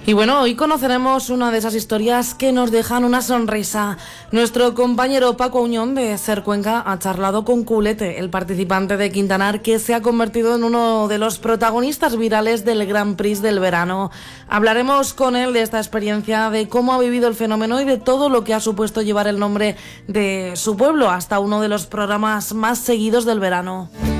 Y bueno, hoy conoceremos una de esas historias que nos dejan una sonrisa. Nuestro compañero Paco Auñón de Ser Cuenca ha charlado con Culete, el participante de Quintanar que se ha convertido en uno de los protagonistas virales del Grand Prix del verano. Hablaremos con él de esta experiencia, de cómo ha vivido el fenómeno y de todo lo que ha supuesto llevar el nombre de su pueblo hasta uno de los programas más seguidos del verano.